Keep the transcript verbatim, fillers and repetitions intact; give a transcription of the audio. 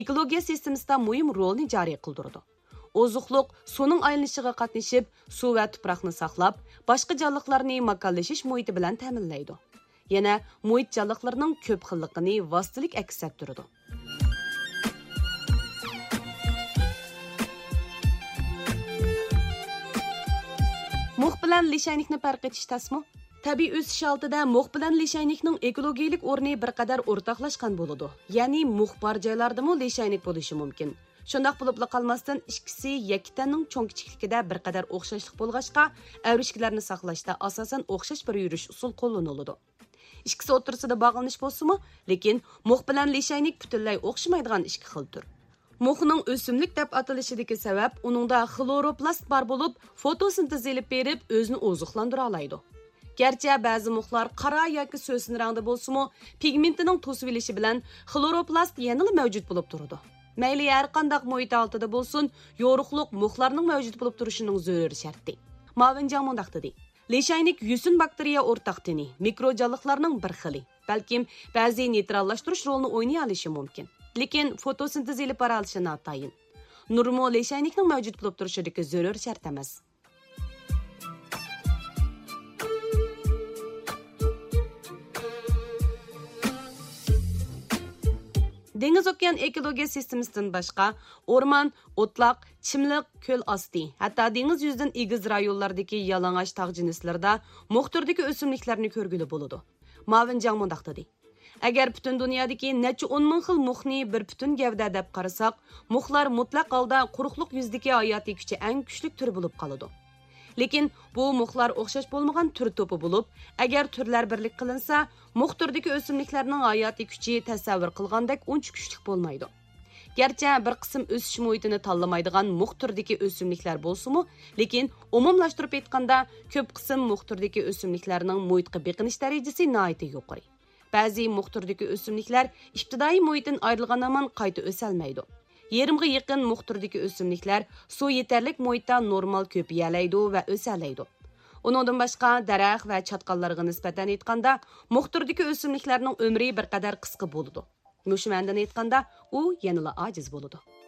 ekologiya sistemasida muhim rolni joriy qildirdi. Ozuqluq suning aylanishiga qatnashib, suv va tuproqni saqlab, boshqa jonlilarni makonlashish muhiti bilan ta'minlaydi. Yana muhit jonliklarining ko'p xilligini vositalik aks ettiradi. Mux bilan lishaynikni farq etish tasmi? Tabiiy o'sish oltida mux bilan lishaynikning ekologiyalik o'rni bir qadar o'rtoqlashgan bo'ladi. Ya'ni mux bor joylardami lishaynik bo'lishi mumkin. Shundaq bo'lib qolmasdan ikkisi yakitaning cho'ng kichikligida bir qadar o'xshashlik bo'lg'achqa, avrishkilarni saqlashda asosan o'xshash bir yurish usul qo'llaniladi. Ikkisi o'rtasida bog'lanish bo'lsa-mu, lekin mux bilan lishaynik butunlay o'xshamaydigan ikki xil tur. Muxning o'simlik deb atalishidagi sabab uningda xloroplast bor bo'lib, fotosintez elib berib, o'zini oziqlantira oladi. Gerçi ba'zi muxlar qora yoki so'sin rangda bo'lsa-mu, pigmentining to'sib olishi bilan xloroplast yanada mavjud bo'lib turadi. Mayli har qanday muhit altida bo'lsin, yo'riqliq muxlarning mavjud bo'lib turishining zarur sharti. Mavinjang mundaq dedi. Lishaynik yusin bakteriya o'rtaq tini, mikrojonliqlarning bir xili. Balkim ba'zi neytrallashtirish rolini o'ynay olishi mumkin. Lekin fotosintez elib bora olishi notayin. Nurmo lishaynikning mavjud bo'lib turishidagi zarur shart emas. Dengiz okean ekologiya sistemasidan boshqa o'rmon, o'tloq, chimliq, ko'l osti, hatto dengiz yuzidan egiz rayonlardagi yalang'och tog' jinslarida muxturdagi o'simliklarni ko'rgili bo'ladi. Mavinjang mundaq dedi. Agar butun dunyodagi necha o'n ming xil muxni bir butun gavda deb qarasak, muxlar mutlaq holda quruqliq yuzidagi hayotiy kuchi eng kuchli tur bo'lib qoladi. Lekin bu muxlar o'xshash bo'lmagan tur to'pi bo'lib, agar turlar birlik qilinsa, mux turdagi o'simliklarning hayotiy kuchi tasavvur qilgandek uncha kuchli bo'lmaydi. Gerçi bir qism o'sish muhitini tanlamaydigan mux turdagi o'simliklar bo'lsa-mu, lekin umumlashtirib aytganda, ko'p qism mux turdagi o'simliklarning muhitga beqinish darajasi nihoyatda yuqori. Ba'zi mux turdagi o'simliklar ibtidoiy muhitdan ayrilgan hamon qayta o'salmaydi. Yerimga yaqin mux turdagi o'simliklar suv yetarlik muhitda normal ko'payalaydi va o'salaydi. Uningdan boshqa daraxt va chatqonlarga nisbatan aytganda, mux turdagi o'simliklarning umri bir qadar qisqa bo'ladi. Mushumandan aytganda, u yanada ojiz bo'ladi.